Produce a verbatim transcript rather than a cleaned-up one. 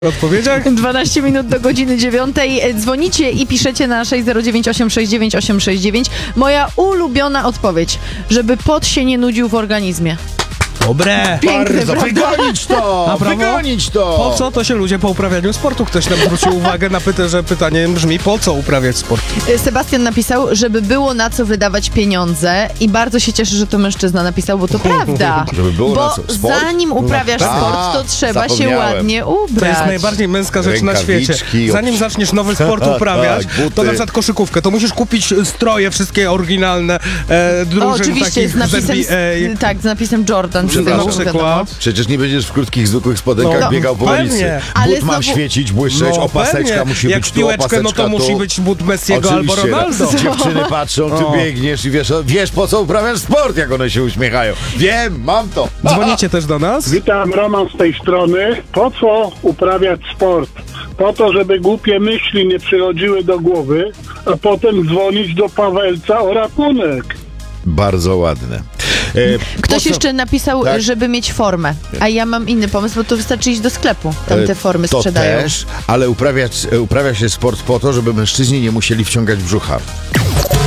odpowiedziach? dwanaście minut do godziny dziewiątej. Dzwonicie i piszecie na sześć zero dziewięć osiem sześć dziewięć osiem sześć dziewięć. Moja ulubiona odpowiedź, żeby pot się nie nudził w organizmie. Dobre. Piękne, Bardzo, prawda? wygonić to! A prawo? Wygonić to! Po co to się ludzie po uprawianiu sportu? Ktoś nam zwrócił uwagę na pytanie, że pytanie brzmi, po co uprawiać sport? Sebastian napisał, żeby było na co wydawać pieniądze i bardzo się cieszę, że to mężczyzna napisał, bo to prawda. Żeby było bo na co? Sport? zanim uprawiasz No tak. sport, to trzeba się Zapomniałem. ładnie ubrać. To jest najbardziej męska rzecz na świecie. Rękawiczki, Zanim zaczniesz nowy sport uprawiać, tak, buty. to na przykład koszykówkę, to musisz kupić stroje wszystkie oryginalne e, drużyn O, oczywiście, takich z napisem, z N B A. tak, z napisem Jordan. przy tym Na oku, wiadomo. przykład. Przecież nie będziesz w krótkich, zwykłych spodenkach No, biegał po pewnie. ulicy. Ale But ma znowu- świecić, błyszczeć, No, opaseczka pewnie. musi Jak być w tu, piłeczkę, no to opaseczka musi tu. być but Messiego albo Oczywiście, Ronaldo. dziewczyny patrzą, ty O. biegniesz i wiesz, wiesz po co uprawiasz sport, jak one się uśmiechają. Wiem, mam to. Dzwonicie też do nas? Witam, Roman z tej strony. Po co uprawiać sport? Po to, żeby głupie myśli nie przychodziły do głowy, a potem dzwonić do Pawelca o ratunek. Bardzo ładne. E, Ktoś po co- jeszcze napisał, Tak. żeby mieć formę. A ja mam inny pomysł, bo to wystarczy iść do sklepu. Tam E, te formy to sprzedają. też, ale uprawiać, uprawia się sport po to, żeby mężczyźni nie musieli wciągać brzucha.